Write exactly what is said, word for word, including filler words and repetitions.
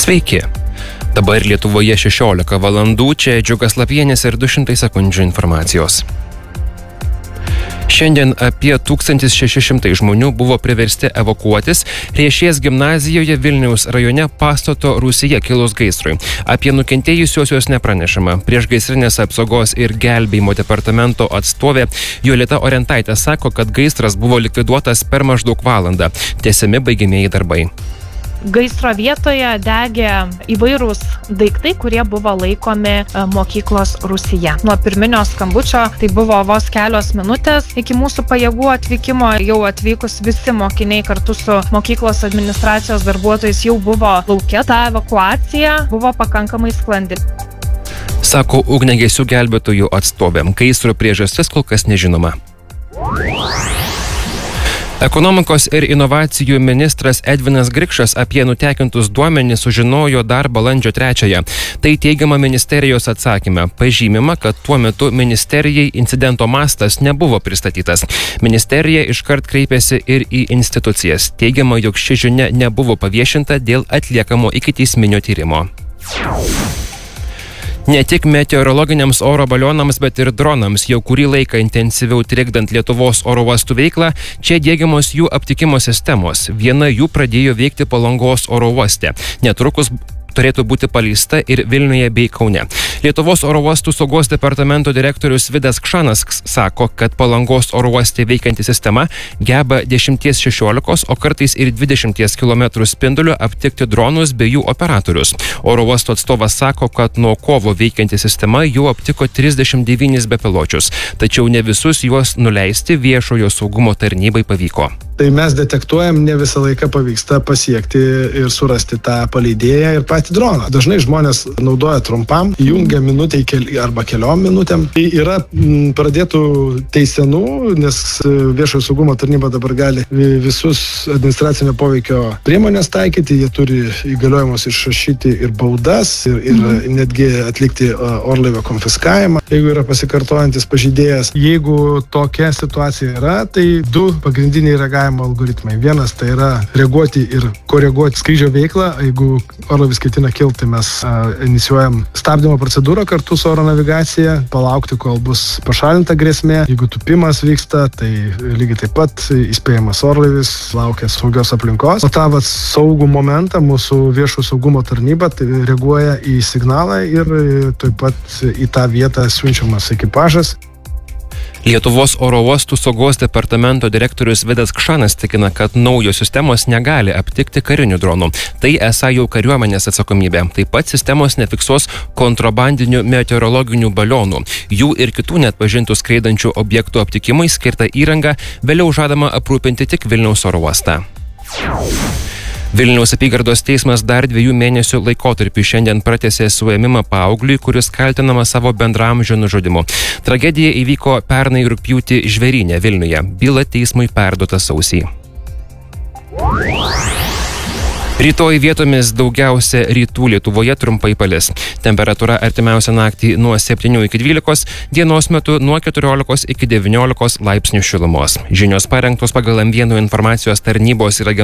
Sveiki. Dabar Lietuvoje šešiolika valandų, čia Džiugas Lapienis ir du šimtai sekundžių informacijos. Šiandien apie tūkstantis šeši šimtai žmonių buvo priversti evakuotis Riešės gimnazijoje Vilniaus rajone pastato rūsyje kilus gaisrui. Apie nukentėjusiuosius nepranešama. Priešgaisrinės apsaugos ir gelbėjimo departamento atstovė Jolita Orientaitė sako, kad gaisras buvo likviduotas per maždaug valandą. Tęsiami baigiamieji darbai. Gaisro vietoje degė įvairūs daiktai, kurie buvo laikomi mokyklos rūsyje. Nuo pirminio skambučio tai buvo vos kelios minutės iki mūsų pajėgų atvykimo. Jau atvykus visi mokiniai kartu su mokyklos administracijos darbuotojais jau buvo lauke. Ta evakuacija buvo pakankamai sklandi. Sako ugniagesių gelbėtojų atstovė. Gaisro priežastis kol kas nežinoma. Ekonomikos ir inovacijų ministras Edvinas Grikšas apie nutekintus duomenis sužinojo dar balandžio trečiąją. Tai teigiama ministerijos atsakyme. Pažymima, kad tuo metu ministerijai incidento mastas nebuvo pristatytas. Ministerija iškart kreipėsi ir į institucijas. Teigiama, jog ši žinia nebuvo paviešinta dėl atliekamo ikiteisminio tyrimo. Ne tik meteorologiniams oro balionams, bet ir dronams jau kurį laiką intensyviau trikdant Lietuvos oro uostų veiklą, čia diegiamos jų aptikimo sistemos. Viena jų pradėjo veikti Palangos oro uoste. Netrukus turėtų būti paleista ir Vilniuje bei Kaune. Lietuvos oro uostų saugos departamento direktorius Vidas Kšanas sako, kad Palangos oro uoste veikianti sistema geba dešimties šešiolikos, o kartais ir dvidešimties kilometrų spinduliu aptikti dronus bei jų operatorius. Oro uosto atstovas sako, kad nuo kovo veikianti sistema jau aptiko trisdešimt devynis bepiločius, tačiau ne visus juos nuleisti viešojo saugumo tarnybai pavyko. Tai mes detektuojam, ne visą laiką pavyksta pasiekti ir surasti tą paleidėją ir patį droną. Dažnai žmonės naudoja trumpam, jungia minutę arba keliom minutėm. Tai yra m, pradėtų teisenų, nes viešojo saugumo tarnyba dabar gali visus administracinio poveikio priemonės taikyti. Jie turi įgaliojimus išrašyti ir baudas, ir, ir mm. netgi atlikti orlaivio konfiskavimą, jeigu yra pasikartojantis pažeidėjas. Jeigu tokia situacija yra, tai du pagrindiniai reagavimo algoritmai. Vienas tai yra reaguoti ir koreguoti skrydžio veiklą. Jeigu orlaivis ketina kilti, mes a, inicijuojam stabdymo procedūrą kartu su oro navigacija, palaukti, kol bus pašalinta grėsmė. Jeigu tūpimas vyksta, tai lygiai taip pat įspėjamas orlaivis laukia saugios aplinkos. O tą vat, saugų momentą mūsų viešo saugumo tarnyba tai reaguoja į signalą ir taip pat į tą vietą siunčiamas ekipažas. Lietuvos oro uostų saugos departamento direktorius Vidas Kšanas tikina, kad naujos sistemos negali aptikti karinių dronų. Tai esą jau kariuomenės atsakomybė. Taip pat sistemos nefiksuos kontrabandinių meteorologinių balionų. Jų ir kitų neatpažintų skraidančių objektų aptikimui skirtą įrangą vėliau žadama aprūpinti tik Vilniaus oro uostą. Vilniaus apygardos teismas dar dviejų mėnesių laikotarpį šiandien pratęsė suėmimą paaugliui, kuris kaltinama savo bendraamžio nužudymu. Tragedija įvyko pernai rugpjūtį Žvėryne Vilniuje. Byla teismui perduota sausį. Rytoj vietomis daugiausia rytų Lietuvoje trumpai palis. Temperatūra artimiausią naktį nuo septynių iki dvylikos, dienos metu nuo keturiolikos iki devyniolikos laipsnių šilumos. Žinios parengtos pagal M vienas informacijos tarnybos ir agentūros